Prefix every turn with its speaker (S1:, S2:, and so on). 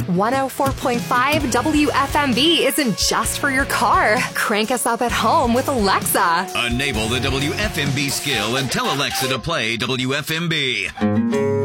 S1: 104.5 WFMB isn't just for your car. Crank us up at home with Alexa.
S2: Enable the WFMB skill and tell Alexa to play WFMB.